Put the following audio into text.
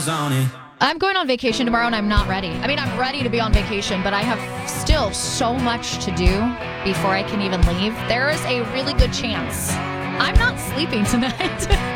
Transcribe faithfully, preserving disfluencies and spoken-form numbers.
was on it. I'm going on vacation tomorrow and I'm not ready. I mean, I'm ready to be on vacation, but I have still so much to do before I can even leave. There is a really good chance I'm not sleeping tonight.